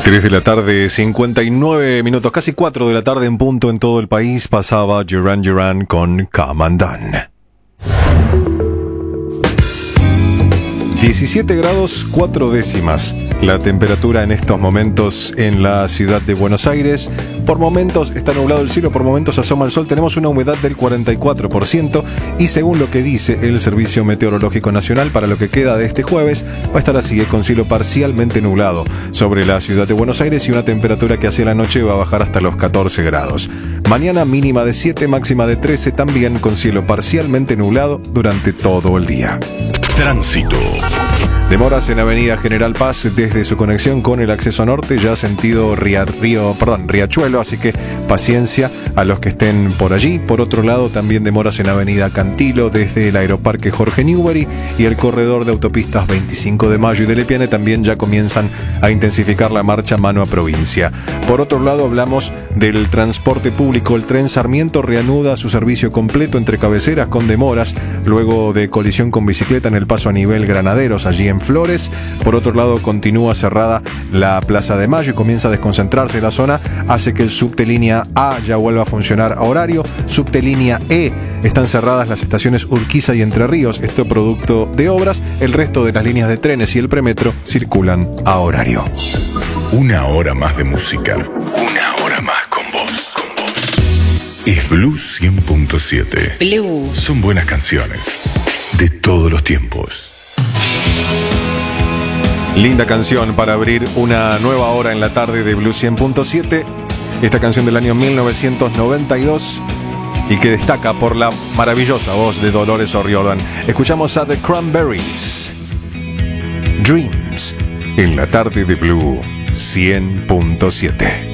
3 de la tarde, 59 minutos, casi 4 de la tarde en punto en todo el país. Pasaba Duran Duran con Come Undone. 17 grados 4 décimas la temperatura en estos momentos en la ciudad de Buenos Aires. Por momentos está nublado el cielo, por momentos asoma el sol. Tenemos una humedad del 44% y según lo que dice el Servicio Meteorológico Nacional, para lo que queda de este jueves va a estar así, con cielo parcialmente nublado sobre la ciudad de Buenos Aires y una temperatura que hacia la noche va a bajar hasta los 14 grados. Mañana mínima de 7, máxima de 13, también con cielo parcialmente nublado durante todo el día. Tránsito. Demoras en Avenida General Paz desde su conexión con el acceso norte, ya sentido Riachuelo, así que paciencia a los que estén por allí. Por otro lado, también demoras en Avenida Cantilo desde el Aeroparque Jorge Newbery y el corredor de autopistas 25 de Mayo y de Lepiane también ya comienzan a intensificar la marcha mano a provincia. Por otro lado, hablamos del transporte público. El tren Sarmiento reanuda su servicio completo entre cabeceras con demoras luego de colisión con bicicleta en el paso a nivel Granaderos, allí en Flores. Por otro lado, continúa cerrada la Plaza de Mayo y comienza a desconcentrarse la zona, hace que el subte línea A ya vuelva a funcionar a horario. Subte línea E, están cerradas las estaciones Urquiza y Entre Ríos, esto producto de obras. El resto de las líneas de trenes y el premetro circulan a horario. Una hora más de música, una hora más con vos. Es Blues 100.7. Blue. Son buenas canciones de todos los tiempos. Linda canción para abrir una nueva hora en la tarde de Blues 100.7. Esta canción del año 1992 y que destaca por la maravillosa voz de Dolores O'Riordan. Escuchamos a The Cranberries. Dreams en la tarde de Blue 100.7.